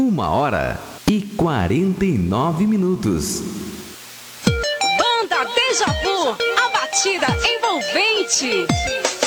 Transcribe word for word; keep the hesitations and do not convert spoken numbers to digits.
Uma hora e quarenta e nove minutos. Banda Deja Vu, a batida envolvente.